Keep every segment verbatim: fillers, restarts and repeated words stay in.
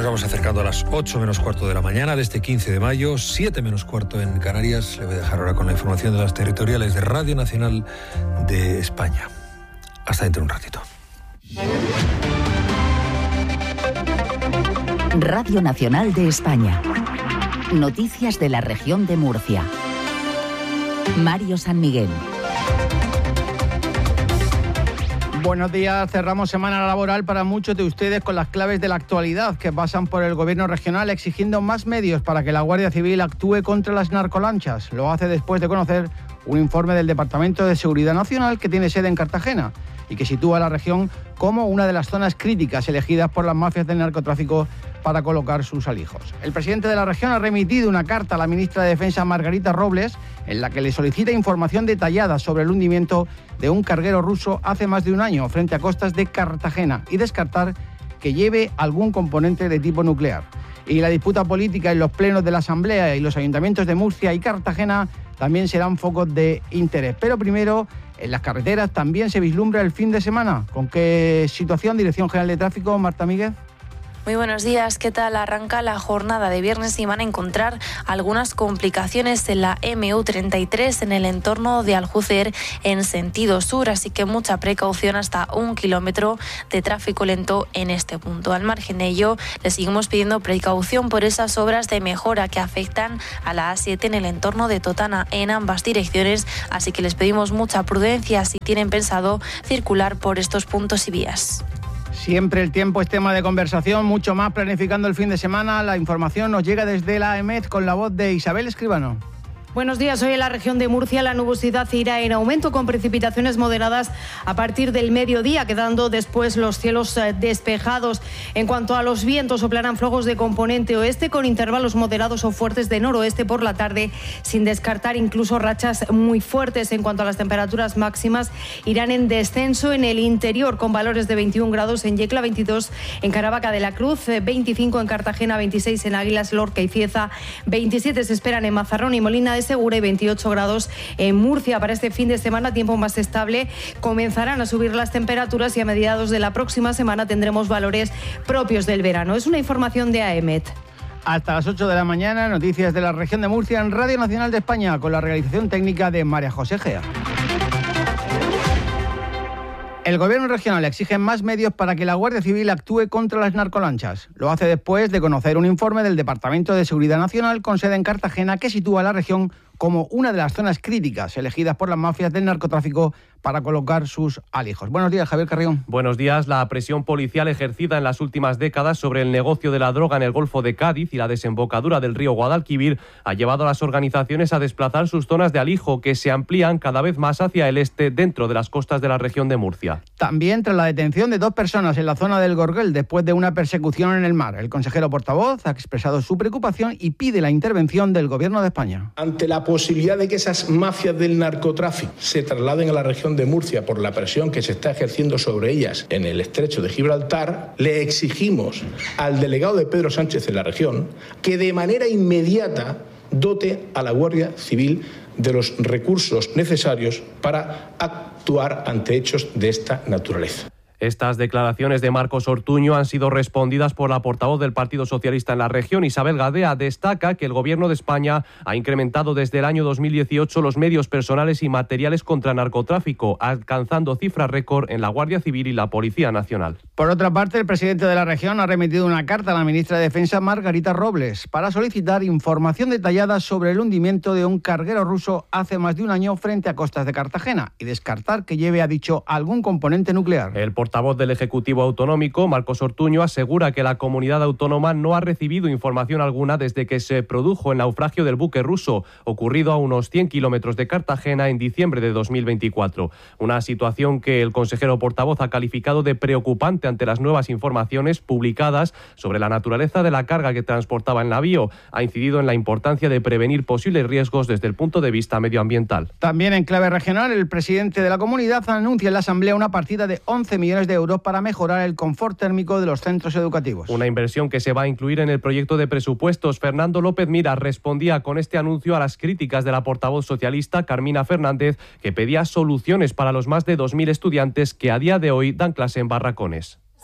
nos vamos acercando a las ocho menos cuarto de la mañana de este quince de mayo, siete menos cuarto en Canarias. Le voy a dejar ahora con la información de las territoriales de Radio Nacional de España. Hasta dentro de un ratito. Radio Nacional de España. Noticias de la región de Murcia. Mario San Miguel. Buenos días, cerramos semana laboral para muchos de ustedes con las claves de la actualidad que pasan por el gobierno regional exigiendo más medios para que la Guardia Civil actúe contra las narcolanchas. Lo hace después de conocer un informe del Departamento de Seguridad Nacional que tiene sede en Cartagena y que sitúa a la región como una de las zonas críticas elegidas por las mafias del narcotráfico para colocar sus alijos. El presidente de la región ha remitido una carta a la ministra de Defensa, Margarita Robles, en la que le solicita información detallada sobre el hundimiento de un carguero ruso hace más de un año frente a costas de Cartagena y descartar que lleve algún componente de tipo nuclear. Y la disputa política en los plenos de la Asamblea y los ayuntamientos de Murcia y Cartagena también serán focos de interés. Pero primero, en las carreteras también se vislumbra el fin de semana. ¿Con qué situación? Dirección General de Tráfico, Marta Míguez. Muy buenos días, ¿qué tal? Arranca la jornada de viernes y van a encontrar algunas complicaciones en la eme u treinta y tres en el entorno de Aljucer en sentido sur, así que mucha precaución, hasta un kilómetro de tráfico lento en este punto. Al margen de ello, le seguimos pidiendo precaución por esas obras de mejora que afectan a la A siete en el entorno de Totana en ambas direcciones, así que les pedimos mucha prudencia si tienen pensado circular por estos puntos y vías. Siempre el tiempo es tema de conversación, mucho más planificando el fin de semana. La información nos llega desde la AEMET con la voz de Isabel Escribano. Buenos días. Hoy en la región de Murcia la nubosidad irá en aumento con precipitaciones moderadas a partir del mediodía, quedando después los cielos despejados. En cuanto a los vientos, soplarán flojos de componente oeste con intervalos moderados o fuertes de noroeste por la tarde, sin descartar incluso rachas muy fuertes. En cuanto a las temperaturas máximas, irán en descenso en el interior con valores de veintiún grados en Yecla, veintidós en Caravaca de la Cruz, veinticinco en Cartagena, veintiséis en Águilas, Lorca y Cieza, veintisiete se esperan en Mazarrón y Molina de Segura y veintiocho grados en Murcia. Para este fin de semana, tiempo más estable, comenzarán a subir las temperaturas y a mediados de la próxima semana tendremos valores propios del verano. Es una información de AEMET. Hasta las ocho de la mañana, noticias de la región de Murcia en Radio Nacional de España con la realización técnica de María José Gea. El gobierno regional exige más medios para que la Guardia Civil actúe contra las narcolanchas. Lo hace después de conocer un informe del Departamento de Seguridad Nacional con sede en Cartagena que sitúa a la región como una de las zonas críticas elegidas por las mafias del narcotráfico para colocar sus alijos. Buenos días, Javier Carrión. Buenos días. La presión policial ejercida en las últimas décadas sobre el negocio de la droga en el Golfo de Cádiz y la desembocadura del río Guadalquivir ha llevado a las organizaciones a desplazar sus zonas de alijo, que se amplían cada vez más hacia el este dentro de las costas de la región de Murcia. También tras la detención de dos personas en la zona del Gorguel después de una persecución en el mar. El consejero portavoz ha expresado su preocupación y pide la intervención del Gobierno de España. Ante la posibilidad de que esas mafias del narcotráfico se trasladen a la región de Murcia por la presión que se está ejerciendo sobre ellas en el estrecho de Gibraltar, le exigimos al delegado de Pedro Sánchez en la región que de manera inmediata dote a la Guardia Civil de los recursos necesarios para actuar ante hechos de esta naturaleza. Estas declaraciones de Marcos Ortuño han sido respondidas por la portavoz del Partido Socialista en la región, Isabel Gadea. Destaca que el Gobierno de España ha incrementado desde el año dos mil dieciocho los medios personales y materiales contra narcotráfico, alcanzando cifras récord en la Guardia Civil y la Policía Nacional. Por otra parte, el presidente de la región ha remitido una carta a la ministra de Defensa, Margarita Robles, para solicitar información detallada sobre el hundimiento de un carguero ruso hace más de un año frente a costas de Cartagena y descartar que lleve, ha dicho, algún componente nuclear. El portavoz del Ejecutivo Autonómico, Marcos Ortuño, asegura que la comunidad autónoma no ha recibido información alguna desde que se produjo el naufragio del buque ruso, ocurrido a unos cien kilómetros de Cartagena en diciembre de dos mil veinticuatro. Una situación que el consejero portavoz ha calificado de preocupante ante las nuevas informaciones publicadas sobre la naturaleza de la carga que transportaba el navío. Ha incidido en la importancia de prevenir posibles riesgos desde el punto de vista medioambiental. También en clave regional, el presidente de la comunidad anuncia en la Asamblea una partida de once millones de euros para mejorar el confort térmico de los centros educativos. Una inversión que se va a incluir en el proyecto de presupuestos. Fernando López Mira respondía con este anuncio a las críticas de la portavoz socialista Carmina Fernández, que pedía soluciones para los más de dos mil estudiantes que a día de hoy dan clase en barracones.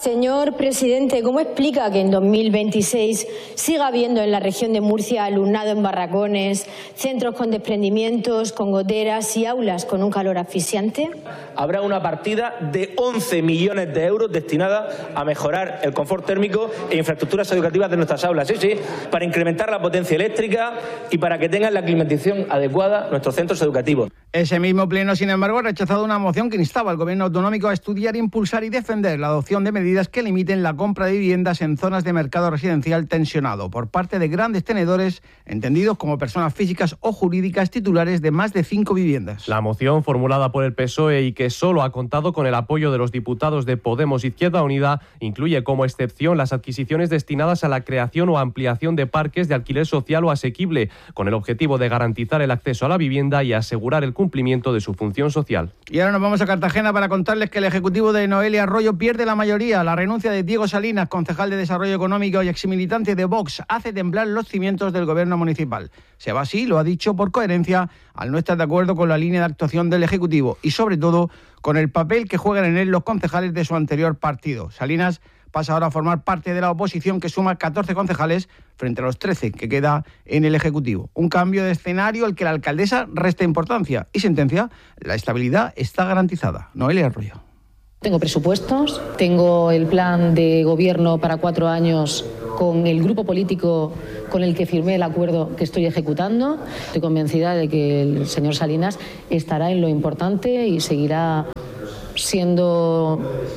Señor presidente, ¿cómo explica que en dos mil veintiséis siga habiendo en la región de Murcia alumnado en barracones, centros con desprendimientos, con goteras y aulas con un calor asfixiante? Habrá una partida de once millones de euros destinada a mejorar el confort térmico e infraestructuras educativas de nuestras aulas, sí, sí, para incrementar la potencia eléctrica y para que tengan la climatización adecuada nuestros centros educativos. Ese mismo pleno, sin embargo, ha rechazado una moción que instaba al Gobierno autonómico a estudiar, impulsar y defender la adopción de medidas que limiten la compra de viviendas en zonas de mercado residencial tensionado por parte de grandes tenedores, entendidos como personas físicas o jurídicas titulares de más de cinco viviendas. La moción, formulada por el P S O E y que solo ha contado con el apoyo de los diputados de Podemos Izquierda Unida, incluye como excepción las adquisiciones destinadas a la creación o ampliación de parques de alquiler social o asequible, con el objetivo de garantizar el acceso a la vivienda y asegurar el cumplimiento de su función social. Y ahora nos vamos a Cartagena para contarles que el Ejecutivo de Noelia Arroyo pierde la mayoría. La renuncia de Diego Salinas, concejal de Desarrollo Económico y exmilitante de Vox, hace temblar los cimientos del Gobierno municipal. Se va así, lo ha dicho, por coherencia, al no estar de acuerdo con la línea de actuación del Ejecutivo y, sobre todo, con el papel que juegan en él los concejales de su anterior partido. Salinas pasa ahora a formar parte de la oposición, que suma catorce concejales frente a los trece que queda en el Ejecutivo. Un cambio de escenario al que la alcaldesa resta importancia y sentencia: la estabilidad está garantizada. Noelia Arroyo. Tengo presupuestos, tengo el plan de gobierno para cuatro años con el grupo político con el que firmé el acuerdo que estoy ejecutando. Estoy convencida de que el señor Salinas estará en lo importante y seguirá siendo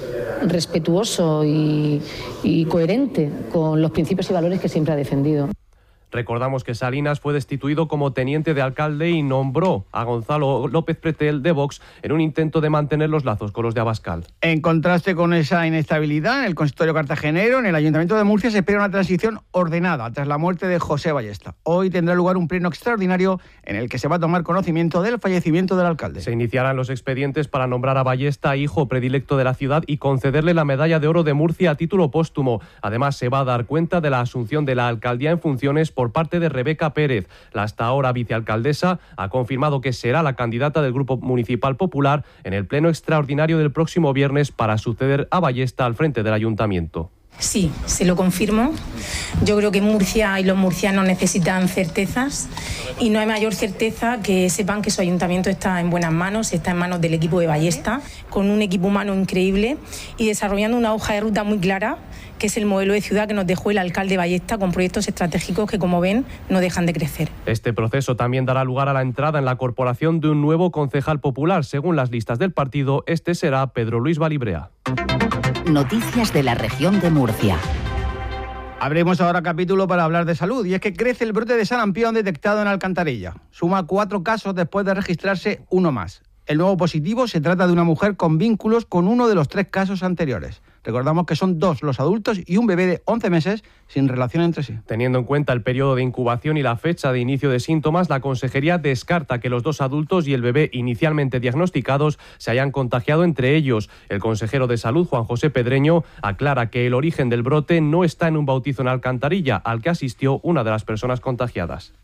respetuoso y, y coherente con los principios y valores que siempre ha defendido. Recordamos que Salinas fue destituido como teniente de alcalde y nombró a Gonzalo López Pretel de Vox en un intento de mantener los lazos con los de Abascal. En contraste con esa inestabilidad, en el consistorio cartagenero, en el Ayuntamiento de Murcia, se espera una transición ordenada tras la muerte de José Ballesta. Hoy tendrá lugar un pleno extraordinario en el que se va a tomar conocimiento del fallecimiento del alcalde. Se iniciarán los expedientes para nombrar a Ballesta hijo predilecto de la ciudad y concederle la medalla de oro de Murcia a título póstumo. Además, se va a dar cuenta de la asunción de la alcaldía en funciones por parte de Rebeca Pérez. La hasta ahora vicealcaldesa ha confirmado que será la candidata del Grupo Municipal Popular en el pleno extraordinario del próximo viernes para suceder a Ballesta al frente del ayuntamiento. Sí, se lo confirmo. Yo creo que Murcia y los murcianos necesitan certezas y no hay mayor certeza que sepan que su ayuntamiento está en buenas manos, está en manos del equipo de Ballesta, con un equipo humano increíble y desarrollando una hoja de ruta muy clara, que es el modelo de ciudad que nos dejó el alcalde Ballesta, con proyectos estratégicos que, como ven, no dejan de crecer. Este proceso también dará lugar a la entrada en la corporación de un nuevo concejal popular. Según las listas del partido, este será Pedro Luis Balibrea. Noticias de la región de Murcia. Abrimos ahora capítulo para hablar de salud, y es que crece el brote de sarampión detectado en Alcantarilla. Suma cuatro casos después de registrarse uno más. El nuevo positivo se trata de una mujer con vínculos con uno de los tres casos anteriores. Recordamos que son dos los adultos y un bebé de once meses sin relación entre sí. Teniendo en cuenta el periodo de incubación y la fecha de inicio de síntomas, la Consejería descarta que los dos adultos y el bebé inicialmente diagnosticados se hayan contagiado entre ellos. El consejero de Salud, Juan José Pedreño, aclara que el origen del brote no está en un bautizo en Alcantarilla, al que asistió una de las personas contagiadas.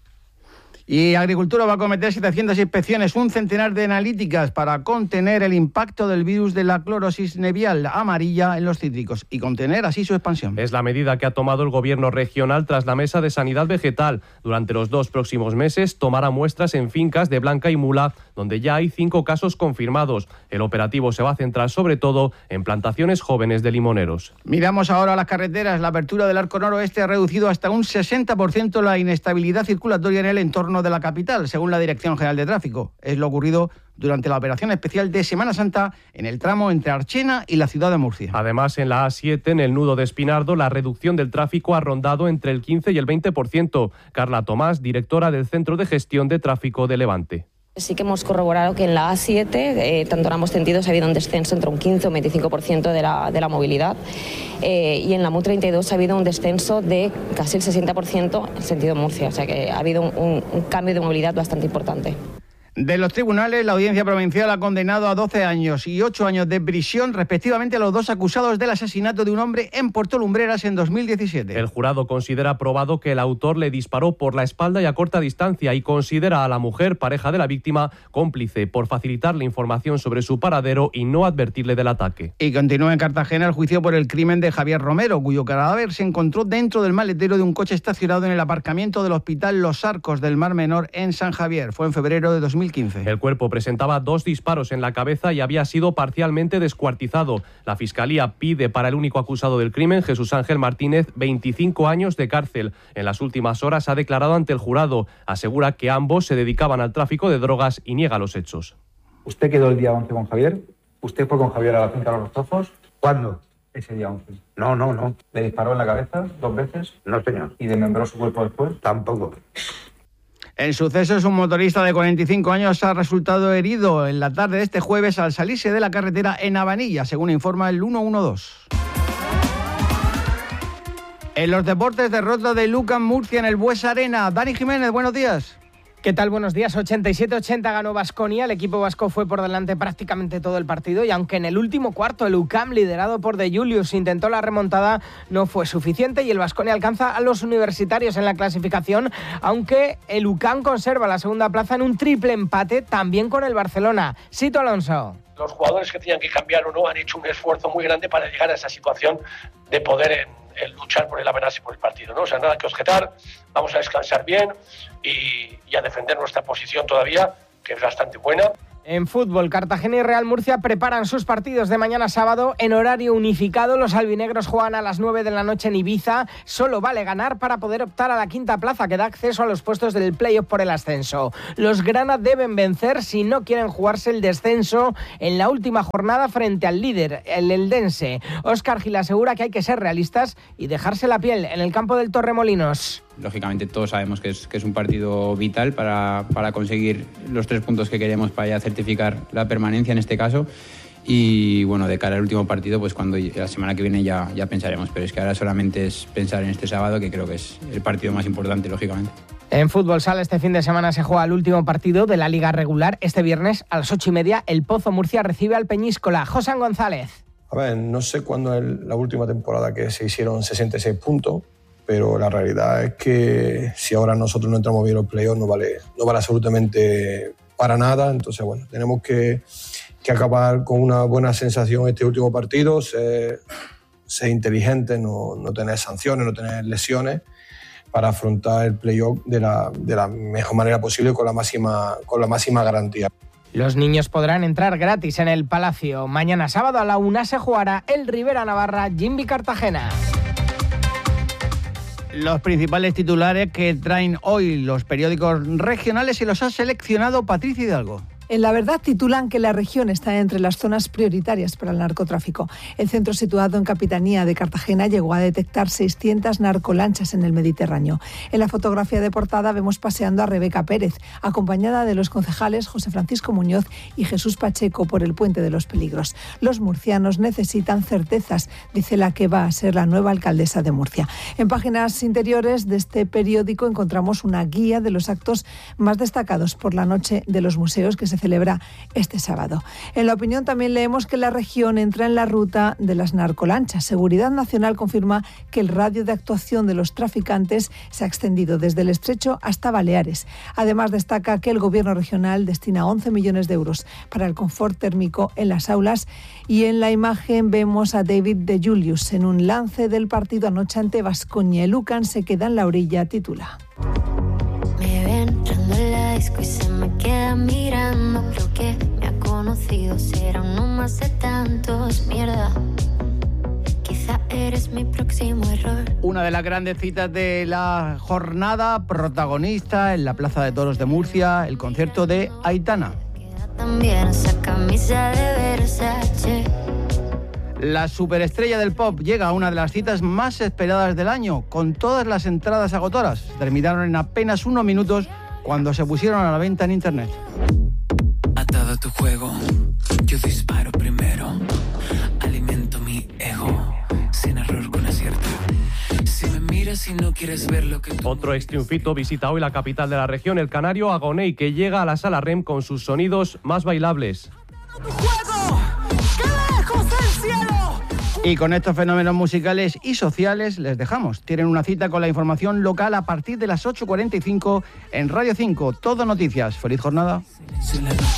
Y Agricultura va a acometer setecientas inspecciones, un centenar de analíticas para contener el impacto del virus de la clorosis nevial amarilla en los cítricos y contener así su expansión. Es la medida que ha tomado el Gobierno regional tras la Mesa de Sanidad Vegetal. Durante los dos próximos meses tomará muestras en fincas de Blanca y Mula, donde ya hay cinco casos confirmados. El operativo se va a centrar sobre todo en plantaciones jóvenes de limoneros. Miramos ahora a las carreteras. La apertura del Arco Noroeste ha reducido hasta un sesenta por ciento la inestabilidad circulatoria en el entorno de la capital, según la Dirección General de Tráfico. Es lo ocurrido durante la operación especial de Semana Santa en el tramo entre Archena y la ciudad de Murcia. Además, en la A siete, en el nudo de Espinardo, la reducción del tráfico ha rondado entre el quince y el veinte por ciento. Carla Tomás, directora del Centro de Gestión de Tráfico de Levante. Sí que hemos corroborado que en la A siete, eh, tanto en ambos sentidos, ha habido un descenso entre un quince y un veinticinco por ciento de la, de la movilidad. Eh, y en la M U treinta y dos ha habido un descenso de casi el sesenta por ciento en sentido Murcia. O sea que ha habido un, un, un cambio de movilidad bastante importante. De los tribunales, la Audiencia Provincial ha condenado a doce años y ocho años de prisión, respectivamente, a los dos acusados del asesinato de un hombre en Puerto Lumbreras en dos mil diecisiete. El jurado considera probado que el autor le disparó por la espalda y a corta distancia y considera a la mujer, pareja de la víctima, cómplice por facilitarle información sobre su paradero y no advertirle del ataque. Y continúa en Cartagena el juicio por el crimen de Javier Romero, cuyo cadáver se encontró dentro del maletero de un coche estacionado en el aparcamiento del Hospital Los Arcos del Mar Menor en San Javier. Fue en febrero de dos mil quince. El cuerpo presentaba dos disparos en la cabeza y había sido parcialmente descuartizado. La Fiscalía pide para el único acusado del crimen, Jesús Ángel Martínez, veinticinco años de cárcel. En las últimas horas ha declarado ante el jurado. Asegura que ambos se dedicaban al tráfico de drogas y niega los hechos. ¿Usted quedó el día once con Javier? ¿Usted fue con Javier a la finca de los Rozos? ¿Cuándo? Ese día once. No, no, no. ¿Le disparó en la cabeza dos veces? No, señor. ¿Y desmembró su cuerpo después? Tampoco. En sucesos, un motorista de cuarenta y cinco años ha resultado herido en la tarde de este jueves al salirse de la carretera en Habanilla, según informa el ciento doce. En los deportes, derrota de Lucan Murcia en el Buesa Arena. Dani Jiménez, buenos días. ¿Qué tal? Buenos días. ochenta y siete ochenta ganó Baskonia. El equipo vasco fue por delante prácticamente todo el partido y aunque en el último cuarto el U C A M, liderado por De Julius, intentó la remontada, no fue suficiente y el Baskonia alcanza a los universitarios en la clasificación, aunque el U C A M conserva la segunda plaza en un triple empate también con el Barcelona. Sito Alonso. Los jugadores que tenían que cambiar o no han hecho un esfuerzo muy grande para llegar a esa situación de poder en, en luchar por el amenaza y por el partido, ¿no? O sea, nada que objetar, vamos a descansar bien y, y a defender nuestra posición todavía, que es bastante buena. En fútbol, Cartagena y Real Murcia preparan sus partidos de mañana sábado en horario unificado. Los albinegros juegan a las nueve de la noche en Ibiza. Solo vale ganar para poder optar a la quinta plaza, que da acceso a los puestos del playoff por el ascenso. Los grana deben vencer si no quieren jugarse el descenso en la última jornada frente al líder, el eldense. Óscar Gil asegura que hay que ser realistas y dejarse la piel en el campo del Torremolinos. Lógicamente todos sabemos que es, que es un partido vital para, para conseguir los tres puntos que queremos para ya certificar la permanencia en este caso. Y bueno, de cara al último partido, pues cuando la semana que viene ya, ya pensaremos. Pero es que ahora solamente es pensar en este sábado, que creo que es el partido más importante, lógicamente. En fútbol sala este fin de semana se juega el último partido de la liga regular. Este viernes a las ocho y media el Pozo Murcia recibe al Peñíscola. José González. A ver, no sé cuándo es la última temporada que se hicieron sesenta y seis puntos. Pero la realidad es que si ahora nosotros no entramos bien en los playoffs no vale, no vale absolutamente para nada. Entonces, bueno, tenemos que, que acabar con una buena sensación este último partido, ser, ser inteligentes, no, no tener sanciones, no tener lesiones para afrontar el playoff de la, de la mejor manera posible con la máxima, con la máxima garantía. Los niños podrán entrar gratis en el Palacio. Mañana sábado a la una se jugará el Rivera Navarra Jimby Cartagena. Los principales titulares que traen hoy los periódicos regionales y los ha seleccionado Patricia Hidalgo. En La Verdad titulan que la región está entre las zonas prioritarias para el narcotráfico. El centro situado en Capitanía de Cartagena llegó a detectar seiscientas narcolanchas en el Mediterráneo. En la fotografía de portada vemos paseando a Rebeca Pérez, acompañada de los concejales José Francisco Muñoz y Jesús Pacheco por el Puente de los Peligros. Los murcianos necesitan certezas, dice la que va a ser la nueva alcaldesa de Murcia. En páginas interiores de este periódico encontramos una guía de los actos más destacados por la Noche de los Museos que se celebra este sábado. En La Opinión también leemos que la región entra en la ruta de las narcolanchas. Seguridad Nacional confirma que el radio de actuación de los traficantes se ha extendido desde el Estrecho hasta Baleares. Además, destaca que el Gobierno regional destina once millones de euros para el confort térmico en las aulas y en la imagen vemos a David De Julius en un lance del partido anoche ante Baskonia. El U C A M se queda en la orilla, titula. Me ven entrando en la disco y se me queda mirando. Creo que me ha conocido, será uno más de tantos. Mierda, quizá eres mi próximo error. Una de las grandes citas de la jornada, protagonista en la Plaza de Toros de Murcia, el concierto de Aitana. También esa camisa de Versace. La superestrella del pop llega a una de las citas más esperadas del año, con todas las entradas agotadas. Terminaron en apenas unos minutos cuando se pusieron a la venta en internet. Atado a tu juego, yo disparo primero. Alimento mi ego, sin error con acierto. Si me miras si no quieres ver lo que tú... Otro ex triunfito visita hoy la capital de la región, el canario Agoney, que llega a la Sala Rem con sus sonidos más bailables. Y con estos fenómenos musicales y sociales les dejamos. Tienen una cita con la información local a partir de las ocho cuarenta y cinco en Radio cinco. Todo noticias. Feliz jornada.